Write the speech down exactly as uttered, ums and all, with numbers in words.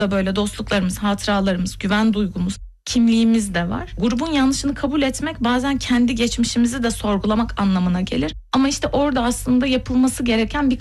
da böyle dostluklarımız, hatıralarımız, güven duygumuz, kimliğimiz de var. Grubun yanlışını kabul etmek bazen kendi geçmişimizi de sorgulamak anlamına gelir. Ama işte orada aslında yapılması gereken bir